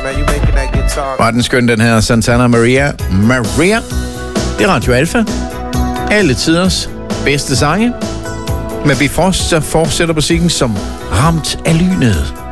Var den skøn, den her Santana Maria. Det er Radio Alfa. Alle tiders bedste sange. Men vi fortsætter musikken som ramt af lynet.